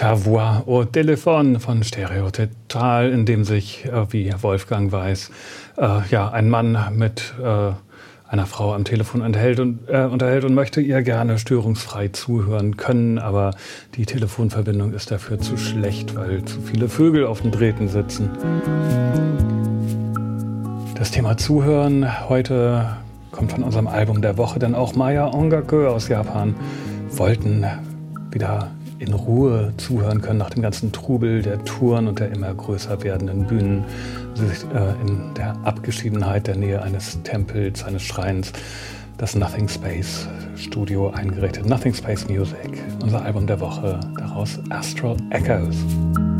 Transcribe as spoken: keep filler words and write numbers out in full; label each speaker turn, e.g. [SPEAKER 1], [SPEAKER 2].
[SPEAKER 1] Ta voix au téléphone von Stereototal, in dem sich, äh, wie Wolfgang weiß, äh, ja, ein Mann mit äh, einer Frau am Telefon unterhält und, äh, unterhält und möchte ihr gerne störungsfrei zuhören können, aber die Telefonverbindung ist dafür zu schlecht, weil zu viele Vögel auf den Drähten sitzen. Das Thema Zuhören heute kommt von unserem Album der Woche, denn auch Maya Ongaku aus Japan wollten wieder in Ruhe zuhören können nach dem ganzen Trubel der Touren und der immer größer werdenden Bühnen, sich äh, in der Abgeschiedenheit der Nähe eines Tempels, eines Schreins, das Nothing Space Studio eingerichtet. Nothing Space Music, unser Album der Woche, daraus Astral Echoes.